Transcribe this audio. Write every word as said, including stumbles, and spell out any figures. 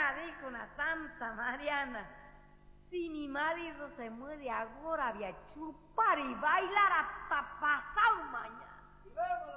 Mariana, dijo una Santa Mariana. Si mi marido se muere ahora, voy a chupar y bailar hasta pasado mañana.